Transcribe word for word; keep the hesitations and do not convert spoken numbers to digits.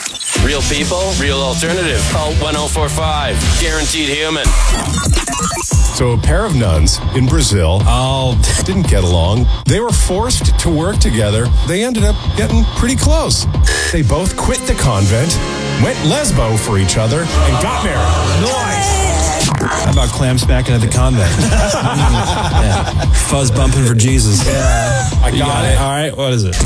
Real people, real alternative. Call one oh four five. Guaranteed human. So a pair of nuns in Brazil Oh, didn't get along. They were forced to work together. They ended up getting pretty close. They both quit the convent, went lesbo for each other, and got married. nice. How about clam smacking at the convent? Yeah. Fuzz bumping for Jesus. I You got, got it. it. All right, what is it?